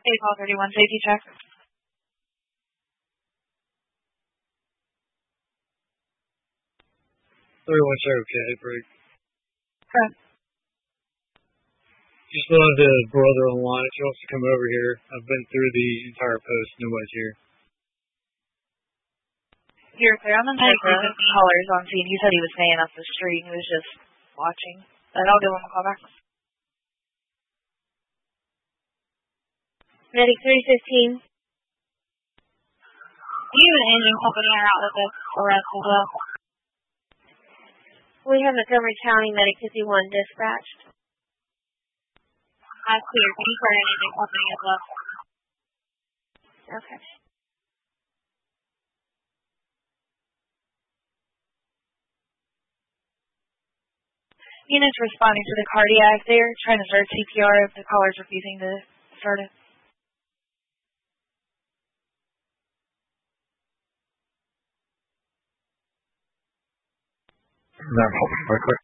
call 31 safety check. 31 check, okay, break. Okay. Just wanted the brother online. She wants to come over here. I've been through the entire post. Nobody's here. You're clear on the callers on scene. He said he was staying up the street. He was just watching. But I'll give him a call back. Medic 315. You and engine company are out with this arrest as well. We have Montgomery County Medic 51 dispatched. I clear. Can you clear an engine company as well? Okay. Units responding to the cardiac. They're trying to start CPR if the caller's refusing to start it. No, hold on, quick.